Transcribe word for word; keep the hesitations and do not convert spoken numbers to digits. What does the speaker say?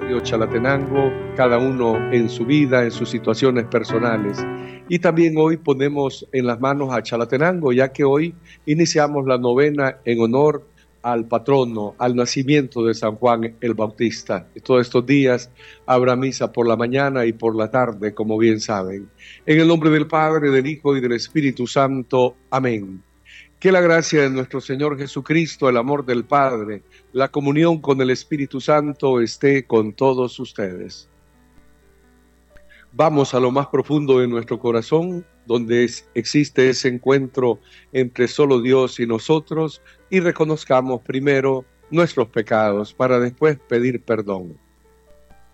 barrio Chalatenango, cada uno en su vida, en sus situaciones personales. Y también hoy ponemos en las manos a Chalatenango, ya que hoy iniciamos la novena en honor al patrono, al nacimiento de San Juan el Bautista. Y todos estos días habrá misa por la mañana y por la tarde, como bien saben. En el nombre del Padre, del Hijo y del Espíritu Santo. Amén. Que la gracia de nuestro Señor Jesucristo, el amor del Padre, la comunión con el Espíritu Santo esté con todos ustedes. Vamos a lo más profundo de nuestro corazón, donde es, existe ese encuentro entre solo Dios y nosotros, y reconozcamos primero nuestros pecados para después pedir perdón.